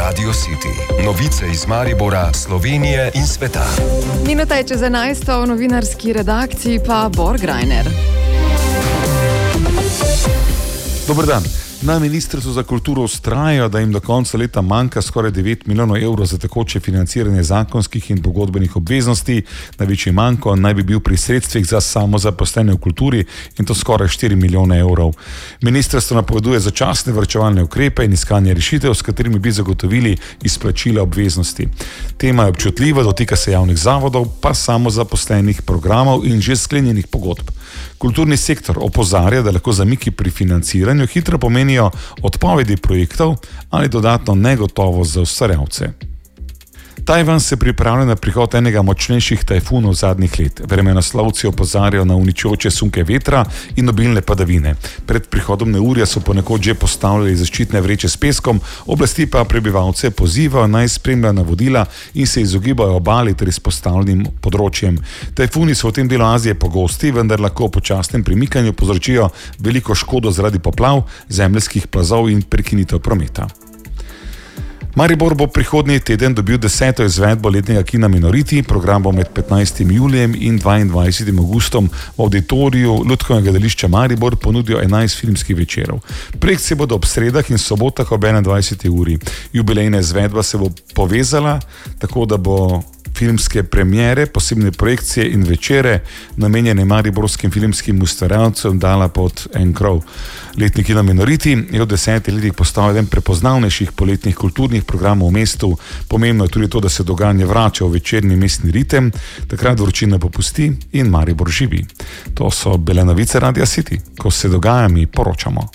Radio City. Novice iz Maribora, Slovenije in sveta. Minuta je čez 11. V novinarski redakciji pa Bor Grajner. Dober dan. Na Ministrstvu za kulturo vztrajajo, da jim do konca leta manjka skoraj 9 milijonov evrov za tekoče financiranje zakonskih in pogodbenih obveznosti. Največji manjko naj bi bil pri sredstvih za samozaposlene v kulturi in to skoraj 4 milijone evrov. Ministrstvo napoveduje začasne varčevalne ukrepe in iskanje rešitev, s katerimi bi zagotovili izplačila obveznosti. Tema je občutljiva, dotika se javnih zavodov, pa samozaposlenih programov in že sklenjenih pogodb. Kulturni sektor opozarja, da lahko zamiki pri financiranju hitro pomenijo odpovedi projektov ali dodatno negotovost za ustvarjalce. Tajvan se pripravlja na prihod enega močnejših tajfunov zadnjih let. Vremenoslovci opozarjajo na uničujoče sunke vetra in obilne padavine. Pred prihodom neurja so ponekod že postavljali zaščitne vreče s peskom, oblasti pa prebivalce pozivajo naj spremljajo navodila in se izogibajo obali ter izpostavljenim področjem. Tajfuni so v tem delu Azije pogosti, vendar lahko po počasnem premikanju povzročijo veliko škodo zaradi poplav, zemeljskih plazov in prekinitev prometa. Maribor bo prihodnji teden dobil 10. izvedbo letnega kina Minoriti. Program bo med 15. julijem in 22. augustom v auditoriju Lutkovnega gledališča Maribor ponudil 11 filmskih večerov. Projekcije bodo ob sredah in sobotah ob 21. uri. Jubilejna izvedba se bo povezala tako, da bo filmske premiere, posebne projekcije in večere namenjene mariborskim filmskim ustvarjalcem dala pod en krov. Letni kino Minoriti je v 10 letih postal eden prepoznavnejših poletnih kulturnih programov v mestu. Pomembno je tudi to, da se dogajanje vrača v večerni mestni ritem, takrat vročina popusti in Maribor živi. To so bile novice Radia City. Ko se dogaja, mi poročamo.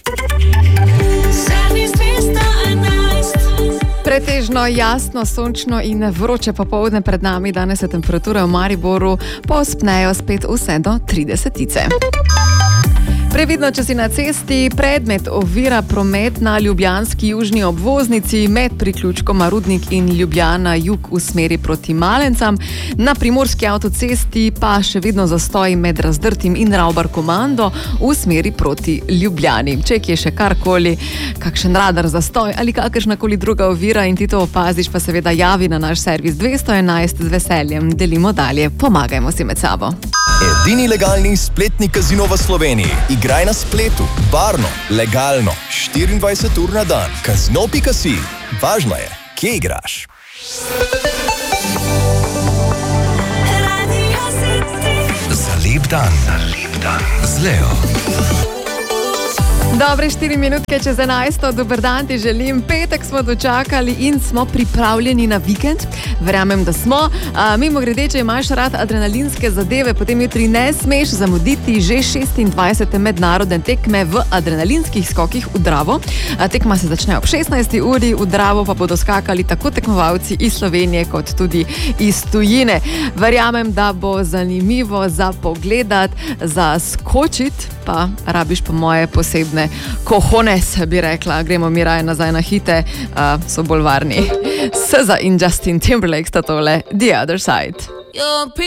Pretežno jasno, sončno in vroče popoldne pred nami. Danes se temperature v Mariboru povzpnejo spet vse do 30. Previdno, če si na cesti, predmet ovira promet na ljubljanski južni obvoznici med priključkom Rudnik in Ljubljana jug v smeri proti Malencam. Na primorski avtocesti pa še vedno zastoj med Razdrtim in Ravbar Komando v smeri proti Ljubljani. Če je še karkoli, kakšen radar zastoj ali kakršnakoli druga ovira in ti to opaziš, pa seveda javi na naš servis 211, z veseljem delimo dalje. Pomagajmo si med sabo. Edini legalni spletni kazino v Sloveniji. Igraj na spletu, varno, legalno, 24 ur na dan. Kazino.si. Važno je, kje igraš. Za lep dan. Z Leo. Dobre 4 minutke čez 11. Dober dan ti želim. Petek smo dočakali in smo pripravljeni na vikend. Verjamem, da smo. Mimogrede, če imaš rad adrenalinske zadeve, potem jutri ne smeš zamuditi že 26. mednarodne tekme v adrenalinskih skokih v Dravo. Tekma se začne ob 16. uri, v Dravo pa bodo skakali tako tekmovalci iz Slovenije kot tudi iz tujine. Verjamem, da bo zanimivo za pogledat, za skočiti, pa rabiš po moje posebne cojones, bi rekla. Gremo mi raje nazaj na hite, so bolj varni. SZA in Justin Timberlake sta tole The Other Side.